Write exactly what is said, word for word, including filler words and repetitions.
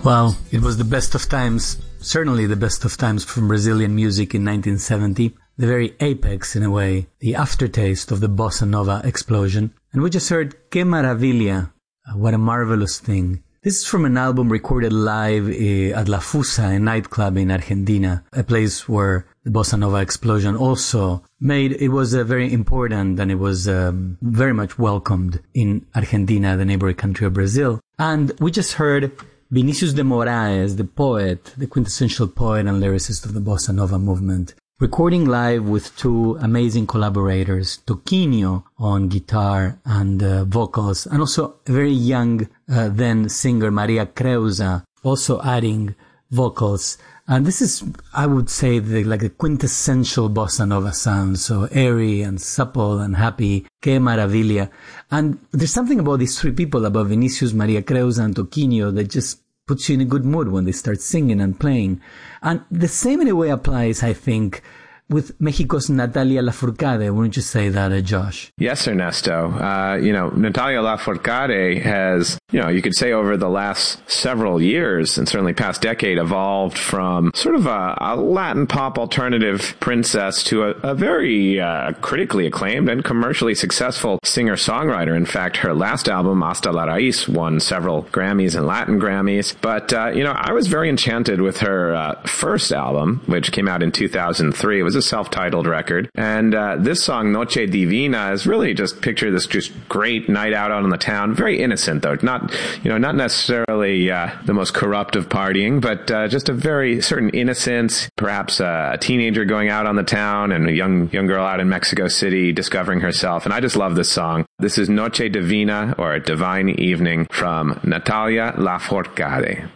Well, it was the best of times, certainly the best of times from Brazilian music in nineteen seventy, the very apex, in a way, the aftertaste of the bossa nova explosion. And we just heard Que Maravilla, uh, what a marvelous thing. This is from an album recorded live uh, at La Fusa, a nightclub in Argentina, a place where the bossa nova explosion also made, it was uh, very important, and it was um, very much welcomed in Argentina, the neighboring country of Brazil. And we just heard Vinicius de Moraes, the poet, the quintessential poet and lyricist of the bossa nova movement, recording live with two amazing collaborators, Toquinho on guitar and uh, vocals, and also a very young uh, then singer, Maria Creuza, also adding vocals. And this is, I would say, the, like a quintessential bossa nova sound, so airy and supple and happy, Que Maravilla. And there's something about these three people, about Vinicius, Maria Creuza and Toquinho, that just puts you in a good mood when they start singing and playing. And the same in a way applies, I think, with Mexico's Natalia Lafourcade. Wouldn't you say that, uh, Josh? Yes, Ernesto. Uh, you know, Natalia Lafourcade has, you know, you could say over the last several years, and certainly past decade, evolved from sort of a, a Latin pop alternative princess to a, a very uh, critically acclaimed and commercially successful singer-songwriter. In fact, her last album, Hasta la Raíz, won several Grammys and Latin Grammys. But, uh, you know, I was very enchanted with her uh, first album, which came out in two thousand three. It was a self-titled record. And uh, this song, Noche Divina, is really just picture this just great night out on the town. Very innocent, though. Not, you know, not necessarily uh, the most corrupt of partying, but uh, just a very certain innocence. Perhaps uh, a teenager going out on the town and a young young girl out in Mexico City discovering herself. And I just love this song. This is Noche Divina, or Divine Evening, from Natalia Lafourcade.